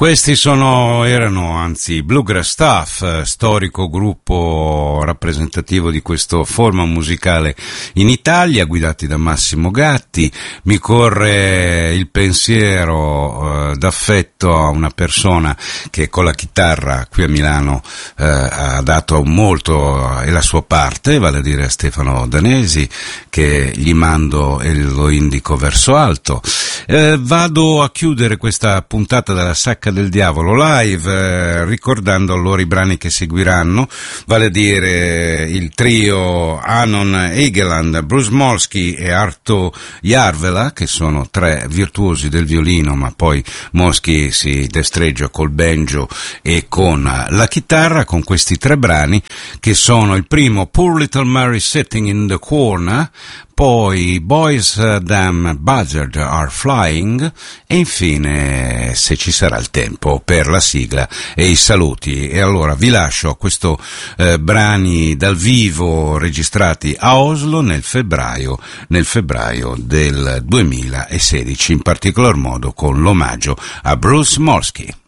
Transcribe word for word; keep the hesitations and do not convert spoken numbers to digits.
Questi sono, erano anzi Bluegrass Staff, storico gruppo rappresentativo di questa forma musicale in Italia, guidati da Massimo Gatti. Mi corre il pensiero eh, d'affetto a una persona che con la chitarra qui a Milano eh, ha dato molto e la sua parte, vale a dire a Stefano Danesi, che gli mando e lo indico verso alto. Eh, vado a chiudere questa puntata della Sacca del Diavolo live eh, ricordando loro i brani che seguiranno, vale a dire il trio Anon Egeland, Bruce Molsky e Arto Jarvela, che sono tre virtuosi del violino, ma poi Molsky si destreggia col banjo e con la chitarra, con questi tre brani che sono il primo Poor Little Mary Sitting in the Corner, poi Boys Damn Buzzard Are Flying e infine, se ci sarà il tempo, per la sigla e i saluti. E allora vi lascio a questo eh, brani dal vivo registrati a Oslo nel febbraio, nel febbraio del duemilasedici, in particolar modo con l'omaggio a Bruce Molsky.